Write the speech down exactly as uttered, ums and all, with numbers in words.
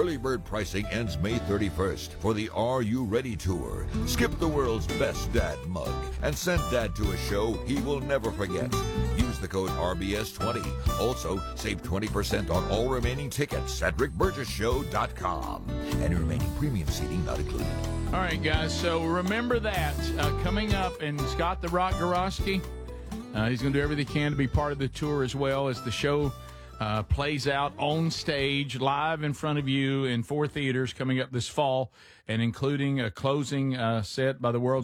Early bird pricing ends May thirty-first for the Are You Ready tour. Skip the world's best dad mug and send dad to a show he will never forget. Use the code R B S twenty. Also, save twenty percent on all remaining tickets at rick burgess show dot com. Any remaining premium seating not included. All right, guys, so remember that. Uh, coming up, and Scott the Rock Gorosky, uh, he's going to do everything he can to be part of the tour as well as the show uh, plays out on stage, live in front of you in four theaters coming up this fall, and including a closing uh, set by the world's